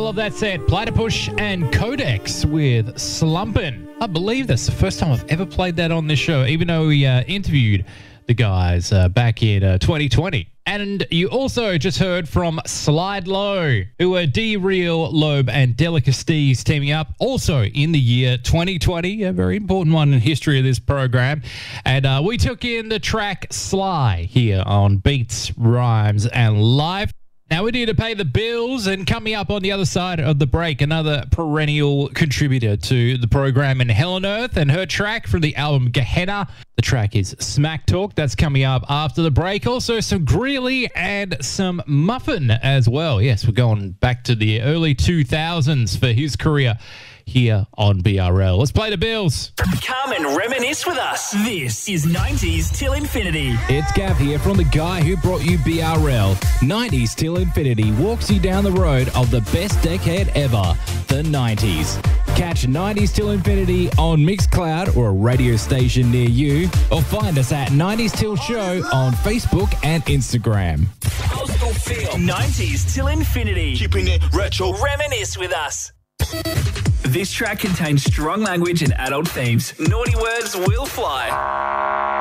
of that set, Platypush and Codex with Slumpin'. I believe that's the first time I've ever played that on this show, even though we interviewed the guys back in 2020. And you also just heard from Slide Low, who were D-Real, Lobe, and Delicacies teaming up also in the year 2020, a very important one in history of this program. And we took in the track Sly here on Beats, Rhymes, and Life. Now we need to pay the bills, and coming up on the other side of the break, another perennial contributor to the program in Hell on Earth and her track from the album Gehenna. The track is Smack Talk. That's coming up after the break. Also some Greeley and some Muffin as well. Yes, we're going back to the early 2000s for his career here on BRL. Let's play the bills. Come and reminisce with us. This is 90s Till Infinity. It's Gav here from the guy who brought you BRL. 90s Till Infinity walks you down the road of the best decade ever, the 90s. Catch 90s Till Infinity on Mixcloud or a radio station near you, or find us at 90s Till Show on Facebook and Instagram. Coastal Feel. 90s Till Infinity. Keeping it retro. Reminisce with us. This track contains strong language and adult themes. Naughty words will fly.